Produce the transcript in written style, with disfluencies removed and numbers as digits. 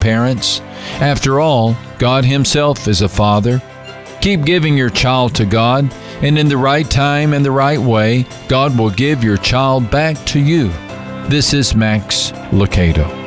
parents. After all, God Himself is a father. Keep giving your child to God, and in the right time and the right way, God will give your child back to you. This is Max Lucado.